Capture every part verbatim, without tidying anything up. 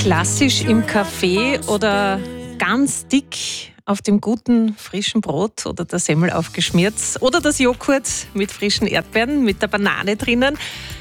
Klassisch im Café oder ganz dick auf dem guten frischen Brot oder der Semmel aufgeschmiert oder das Joghurt mit frischen Erdbeeren, mit der Banane drinnen.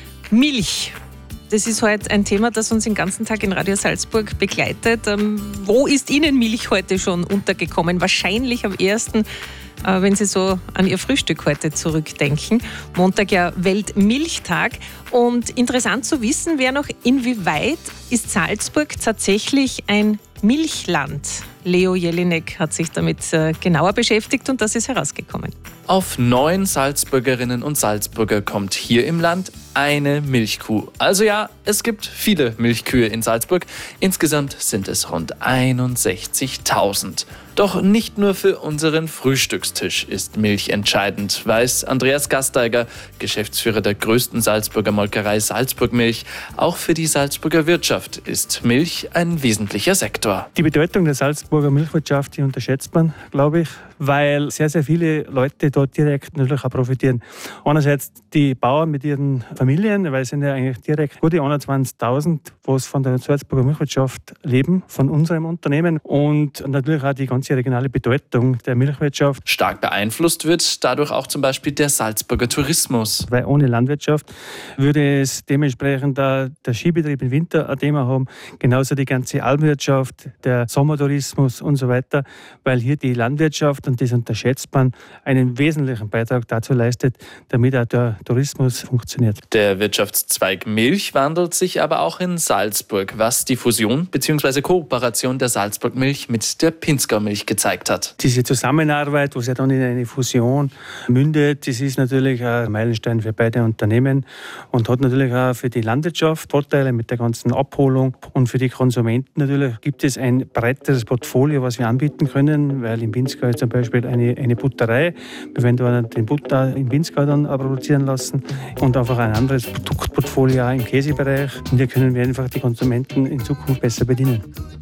Milch. Das ist heute ein Thema, das uns den ganzen Tag in Radio Salzburg begleitet. Ähm, wo ist Ihnen Milch heute schon untergekommen? Wahrscheinlich am ersten, äh, wenn Sie so an Ihr Frühstück heute zurückdenken. Montag ja Weltmilchtag. Und interessant zu wissen wäre noch, inwieweit ist Salzburg tatsächlich ein Milchland? Leo Jelinek hat sich damit äh, genauer beschäftigt und das ist herausgekommen. Auf neun Salzburgerinnen und Salzburger kommt hier im Land eine Milchkuh. Also ja, es gibt viele Milchkühe in Salzburg. Insgesamt sind es rund einundsechzigtausend. Doch nicht nur für unseren Frühstückstisch ist Milch entscheidend, weiß Andreas Gasteiger, Geschäftsführer der größten Salzburger Molkerei Salzburg Milch. Auch für die Salzburger Wirtschaft ist Milch ein wesentlicher Sektor. Die Bedeutung der Salzburger Milchwirtschaft, die unterschätzt man, glaube ich, weil sehr, sehr viele Leute dort direkt natürlich auch profitieren. Einerseits die Bauern mit ihren Familien, weil es sind ja eigentlich direkt gute einundzwanzigtausend, was von der Salzburger Milchwirtschaft leben, von unserem Unternehmen, und natürlich auch die ganze regionale Bedeutung der Milchwirtschaft. Stark beeinflusst wird dadurch auch zum Beispiel der Salzburger Tourismus. Weil ohne Landwirtschaft würde es dementsprechend der, der Skibetrieb im Winter ein Thema haben, genauso die ganze Almwirtschaft, der Sommertourismus und so weiter, weil hier die Landwirtschaft, und das unterschätzt man, einen wesentlichen Beitrag dazu leistet, damit auch der Tourismus funktioniert. Der Wirtschaftszweig Milch wandelt sich aber auch in Salzburg, was die Fusion bzw. Kooperation der Salzburg Milch mit der Pinzgau Milch gezeigt hat. Diese Zusammenarbeit, was ja dann in eine Fusion mündet, das ist natürlich ein Meilenstein für beide Unternehmen und hat natürlich auch für die Landwirtschaft Vorteile mit der ganzen Abholung, und für die Konsumenten natürlich gibt es ein breiteres Portfolio, was wir anbieten können, weil in Pinzgau ist zum Beispiel eine, eine Butterei, wir werden da den Butter in Pinzgau dann produzieren lassen und einfach ein anderes Produktportfolio im Käsebereich, und hier können wir einfach die Konsumenten in Zukunft besser bedienen.